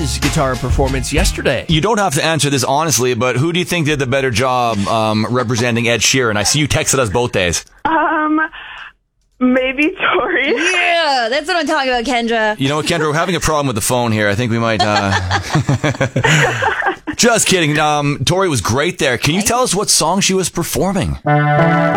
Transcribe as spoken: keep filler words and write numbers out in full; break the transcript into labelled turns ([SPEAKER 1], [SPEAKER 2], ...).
[SPEAKER 1] Tori's guitar performance yesterday?
[SPEAKER 2] You don't have to answer this honestly, but who do you think did the better job um, representing Ed Sheeran? I see you texted us both days.
[SPEAKER 3] Um, maybe Tori.
[SPEAKER 4] Yeah, that's what I'm talking about, Kendra.
[SPEAKER 2] You know what, Kendra? We're having a problem with the phone here. I think we might... Uh... Just kidding. Um, Tori was great there. Can you tell us what song she was performing?